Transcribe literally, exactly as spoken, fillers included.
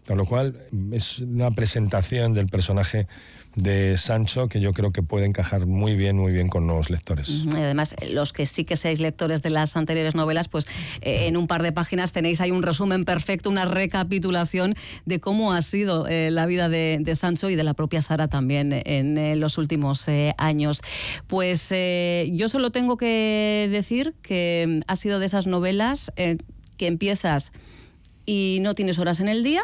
Con lo cual es una presentación del personaje de Sancho que yo creo que puede encajar muy bien, muy bien con nuevos lectores. Y además, los que sí que seáis lectores de las anteriores novelas, pues eh, en un par de páginas tenéis ahí un resumen perfecto, una recapitulación de cómo ha sido eh, la vida de, de Sancho y de la propia Sara también en eh, los últimos eh, años. Pues eh, yo solo tengo que decir que ha sido de esas novelas eh, que empiezas y no tienes horas en el día,